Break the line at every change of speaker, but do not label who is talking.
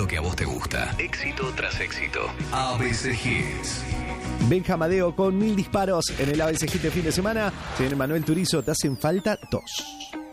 lo que a vos te gusta. Éxito tras éxito. ABC Hits.
Benja Amadeo con 1000 disparos en el ABC Hit de fin de semana. Señor Manuel Turizo, te hacen falta 2.